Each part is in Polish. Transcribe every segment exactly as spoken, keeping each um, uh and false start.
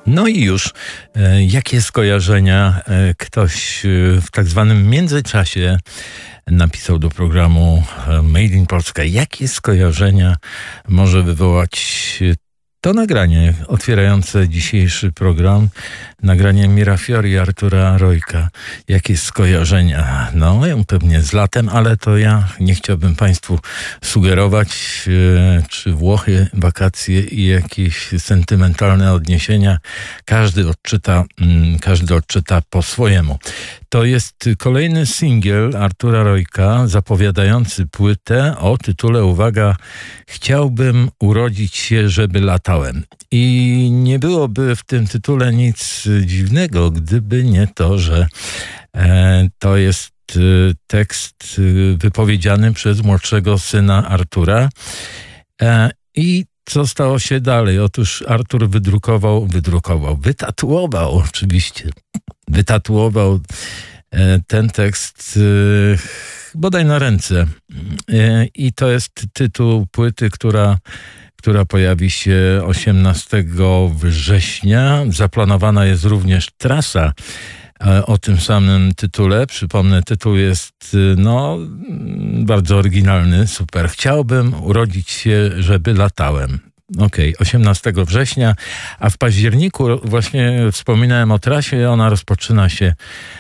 No i już, e, jakie skojarzenia e, ktoś e, w tak zwanym międzyczasie napisał do programu e, Made in Polska. Jakie skojarzenia może wywołać to nagranie otwierające dzisiejszy program, nagranie Mirafiori i Artura Rojka. Jakie skojarzenia? No, pewnie z latem, ale to ja nie chciałbym Państwu sugerować, e, czy Włochy, wakacje i jakieś sentymentalne odniesienia. Każdy odczyta, mm, każdy odczyta po swojemu. To jest kolejny singiel Artura Rojka zapowiadający płytę o tytule, uwaga, Chciałbym urodzić się, żeby latałem. I nie byłoby w tym tytule nic dziwnego, gdyby nie to, że e, to jest e, tekst e, wypowiedziany przez młodszego syna Artura. E, I co stało się dalej? Otóż Artur wydrukował, wydrukował, wytatuował oczywiście, wytatuował e, ten tekst e, bodaj na ręce. E, I to jest tytuł płyty, która która pojawi się osiemnastego września. Zaplanowana jest również trasa o tym samym tytule. Przypomnę, tytuł jest no bardzo oryginalny, super. Chciałbym urodzić się, żeby latałem. Okej, okay, osiemnastego września, a w październiku właśnie wspominałem o trasie, ona rozpoczyna się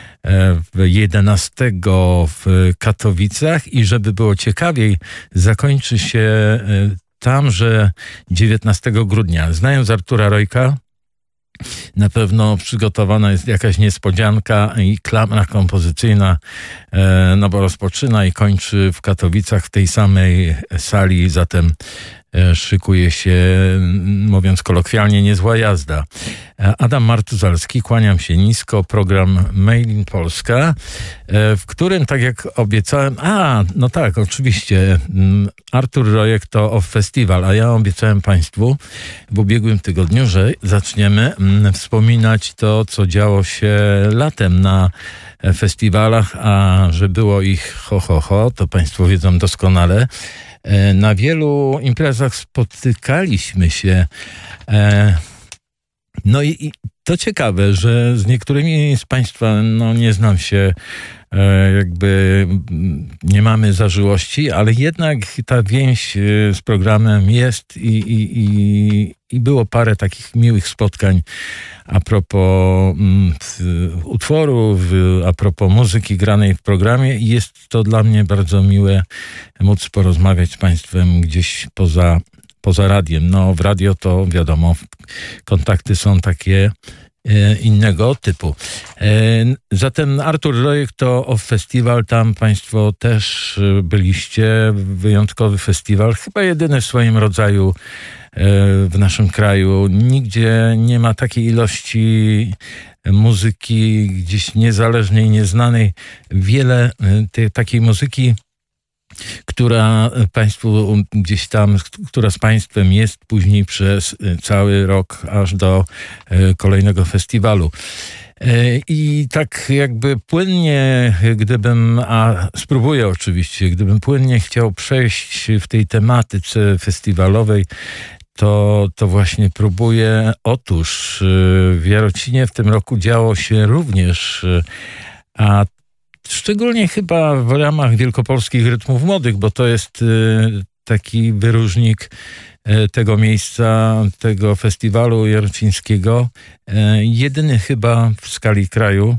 jedenastego w Katowicach i żeby było ciekawiej, zakończy się tamże dziewiętnastego grudnia. Znając Artura Rojka, na pewno przygotowana jest jakaś niespodzianka i klamra kompozycyjna, no bo rozpoczyna i kończy w Katowicach w tej samej sali, zatem szykuje się, mówiąc kolokwialnie, niezła jazda. Adam Martuzalski, kłaniam się nisko, program Made in Polska, w którym, tak jak obiecałem, a, no tak, oczywiście, Artur Rojek to Off Festival, a ja obiecałem Państwu w ubiegłym tygodniu, że zaczniemy wspominać to, co działo się latem na festiwalach, a że było ich ho, ho, ho, to Państwo wiedzą doskonale. Na wielu imprezach spotykaliśmy się. No i, i to ciekawe, że z niektórymi z Państwa no, nie znam się, jakby nie mamy zażyłości, ale jednak ta więź z programem jest i, i, i, i było parę takich miłych spotkań a propos mm, utworów, a propos muzyki granej w programie i jest to dla mnie bardzo miłe móc porozmawiać z Państwem gdzieś poza, poza radiem. No w radio to wiadomo, kontakty są takie innego typu. Zatem Artur Rojek to Off Festival, tam Państwo też byliście, wyjątkowy festiwal, chyba jedyny w swoim rodzaju w naszym kraju. Nigdzie nie ma takiej ilości muzyki gdzieś niezależnej, nieznanej. Wiele tej, takiej muzyki, która Państwu gdzieś tam, która z Państwem jest później przez cały rok aż do kolejnego festiwalu. I tak jakby płynnie, gdybym, a spróbuję oczywiście, gdybym płynnie chciał przejść w tej tematyce festiwalowej, to, to właśnie próbuję. Otóż w Jarocinie w tym roku działo się również, a szczególnie chyba w ramach Wielkopolskich Rytmów Młodych, bo to jest taki wyróżnik tego miejsca, tego festiwalu jarocińskiego. Jedyny chyba w skali kraju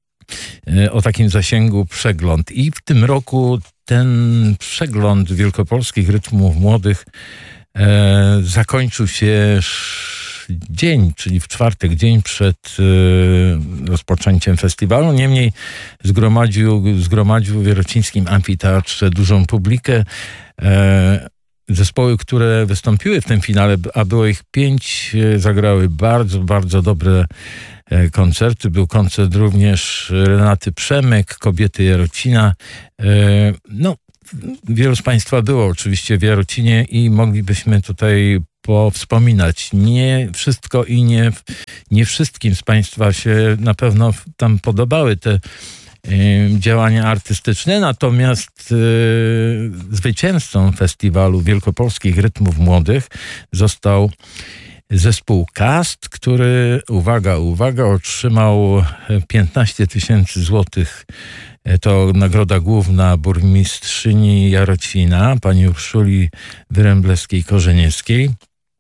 o takim zasięgu przegląd. I w tym roku ten przegląd Wielkopolskich Rytmów Młodych zakończył się dzień, czyli w czwartek, dzień przed y, rozpoczęciem festiwalu. Niemniej zgromadził, zgromadził w Jarocińskim Amfiteatrze dużą publikę. E, zespoły, które wystąpiły w tym finale, a było ich pięć, zagrały bardzo, bardzo dobre e, koncerty. Był koncert również Renaty Przemyk, Kobiety Jarocina. E, no, wielu z Państwa było oczywiście w Jarocinie i moglibyśmy tutaj powspominać. Nie wszystko i nie, nie wszystkim z Państwa się na pewno tam podobały te y, działania artystyczne, natomiast y, zwycięzcą festiwalu Wielkopolskich Rytmów Młodych został zespół Cast, który, uwaga, uwaga, otrzymał piętnaście tysięcy złotych. To nagroda główna burmistrzyni Jarocina, pani Urszuli Wyręblewskiej-Korzeniewskiej.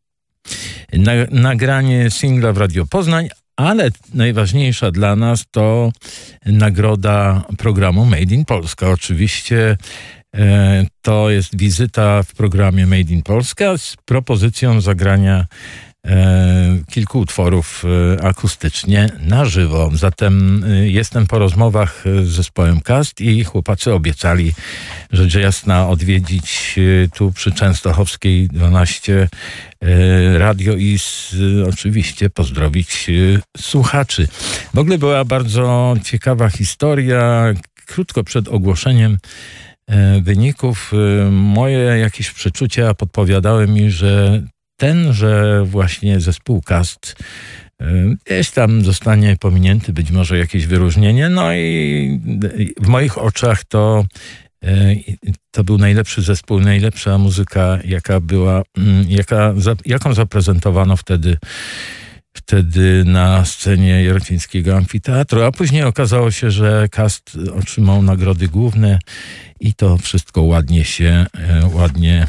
Nagranie singla w Radio Poznań, ale najważniejsza dla nas to nagroda programu Made in Polska. Oczywiście e, to jest wizyta w programie Made in Polska z propozycją zagrania e, kilku utworów e, akustycznie na żywo. Zatem e, jestem po rozmowach z zespołem Cast i chłopacy obiecali, rzecz jasna, odwiedzić e, tu przy Częstochowskiej dwanaście radio i z, oczywiście pozdrowić słuchaczy. W ogóle była bardzo ciekawa historia. Krótko przed ogłoszeniem wyników moje jakieś przeczucia podpowiadały mi, że tenże właśnie zespół Cast gdzieś tam zostanie pominięty, być może jakieś wyróżnienie. No i w moich oczach to To był najlepszy zespół, najlepsza muzyka, jaka była, jaka, jaką zaprezentowano wtedy, wtedy na scenie Jarocińskiego Amfiteatru. A później okazało się, że Cast otrzymał nagrody główne i to wszystko ładnie się, ładnie,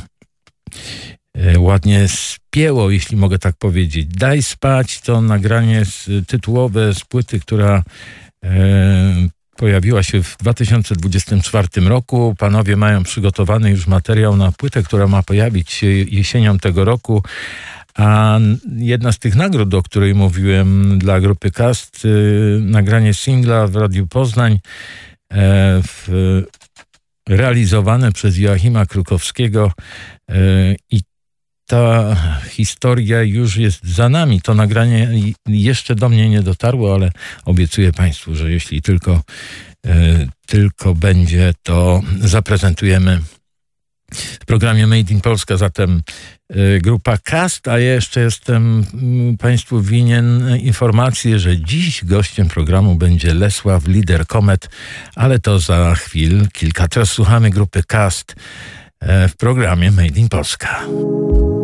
ładnie spięło, jeśli mogę tak powiedzieć. Daj spać to nagranie tytułowe z płyty, która pojawiła się w dwa tysiące dwudziestym czwartym roku. Panowie mają przygotowany już materiał na płytę, która ma pojawić się jesienią tego roku. A jedna z tych nagród, o której mówiłem dla grupy Cast, nagranie singla w Radiu Poznań, w, realizowane przez Joachima Krukowskiego, i ta historia już jest za nami. To nagranie jeszcze do mnie nie dotarło, ale obiecuję Państwu, że jeśli tylko, e, tylko będzie, to zaprezentujemy w programie Made in Polska. Zatem e, grupa Cast, a ja jeszcze jestem m, Państwu winien informację, że dziś gościem programu będzie Lesław, lider Komet, ale to za chwil kilka. Teraz słuchamy grupy Cast e, w programie Made in Polska.